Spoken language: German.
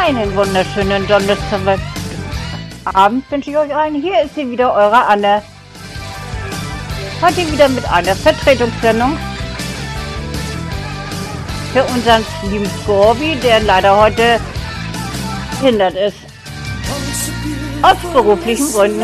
Einen wunderschönen Donnerstagabend wünsche ich euch allen. Hier ist sie wieder, eure Anne. Heute wieder mit einer Vertretungssendung für unseren lieben Scorby, der leider heute behindert ist. Aus beruflichen Gründen.